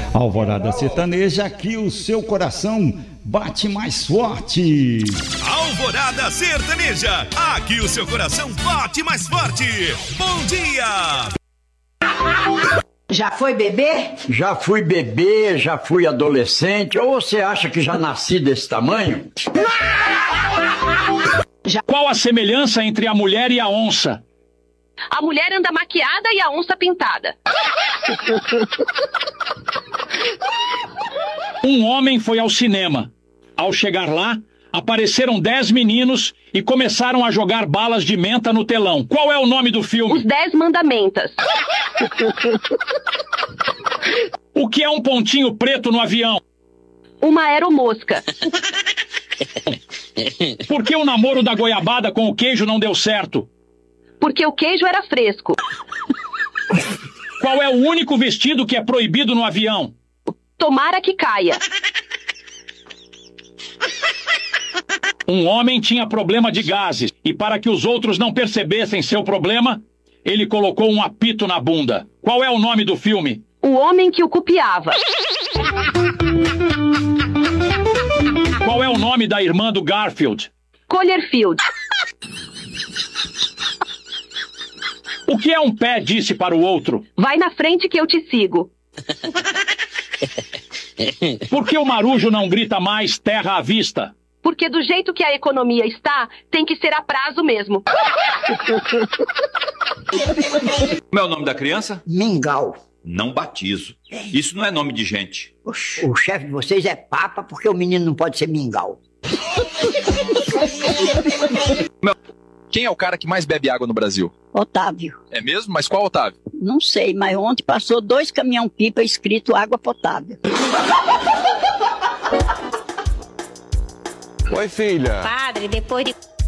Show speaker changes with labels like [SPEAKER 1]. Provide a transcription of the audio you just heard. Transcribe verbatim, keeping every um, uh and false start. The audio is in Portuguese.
[SPEAKER 1] Alvorada Sertaneja, aqui o seu coração bate mais forte.
[SPEAKER 2] Alvorada Sertaneja, aqui o seu coração bate mais forte. Bom dia!
[SPEAKER 3] Já foi bebê?
[SPEAKER 4] Já fui bebê, já fui adolescente. Ou você acha que já nasci desse tamanho?
[SPEAKER 5] Já... Qual a semelhança entre a mulher e a onça?
[SPEAKER 6] A mulher anda maquiada e a onça pintada.
[SPEAKER 5] Um homem foi ao cinema. Ao chegar lá, apareceram dez meninos e começaram a jogar balas de menta no telão. Qual é o nome do filme?
[SPEAKER 6] Os Dez Mandamentos.
[SPEAKER 5] O que é um pontinho preto no avião?
[SPEAKER 6] Uma aeromosca.
[SPEAKER 5] Por que o namoro da goiabada com o queijo não deu certo?
[SPEAKER 6] Porque o queijo era fresco.
[SPEAKER 5] Qual é o único vestido que é proibido no avião?
[SPEAKER 6] Tomara que caia.
[SPEAKER 5] Um homem tinha problema de gases e para que os outros não percebessem seu problema, ele colocou um apito na bunda. Qual é o nome do filme?
[SPEAKER 6] O Homem que o Copiava.
[SPEAKER 5] Qual é o nome da irmã do Garfield?
[SPEAKER 6] Collerfield.
[SPEAKER 5] O que é um pé disse para o outro?
[SPEAKER 6] Vai na frente que eu te sigo.
[SPEAKER 5] Por que o marujo não grita mais terra à vista?
[SPEAKER 6] Porque do jeito que a economia está, tem que ser a prazo mesmo.
[SPEAKER 7] Como é o nome da criança?
[SPEAKER 3] Mingau.
[SPEAKER 7] Não batizo. Isso não é nome de gente.
[SPEAKER 3] Oxe, o chefe de vocês é papa porque o menino não pode ser mingau.
[SPEAKER 8] Quem é o cara que mais bebe água no Brasil?
[SPEAKER 9] Otávio.
[SPEAKER 8] É mesmo? Mas qual Otávio?
[SPEAKER 9] Não sei, mas ontem passou dois caminhão-pipa escrito água potável.
[SPEAKER 10] Oi, filha.
[SPEAKER 11] Padre, depois de